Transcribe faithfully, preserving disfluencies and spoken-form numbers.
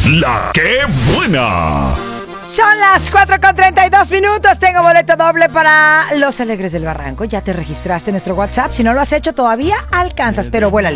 La que buena. Son las cuatro con treinta y dos minutos. Tengo boleto doble para Los Alegres del Barranco. Ya te registraste en nuestro WhatsApp. Si no lo has hecho todavía, alcanzas, pero vuélale.